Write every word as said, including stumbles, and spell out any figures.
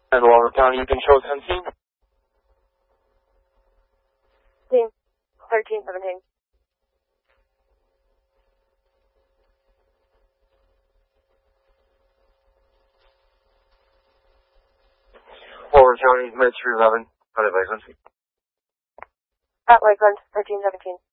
And Walker County, you can show seventeen. Team, thirteen seventeen. Walker County, Med three eleven, out of Lakeland. At Lakeland, thirteen seventeen.